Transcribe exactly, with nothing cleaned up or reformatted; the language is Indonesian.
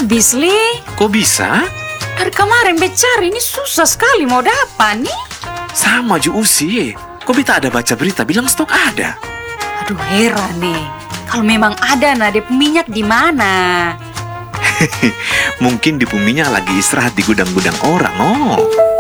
Bisli, Kok bisa? dari kemarin becari ini susah sekali mau dapat nih. Sama ju Usi. Kok beta ada baca berita bilang stok ada? Aduh heran nih. Kalau memang ada nah dep minyak di mana? Mungkin di minyak lagi istirahat di gudang-gudang orang, oh.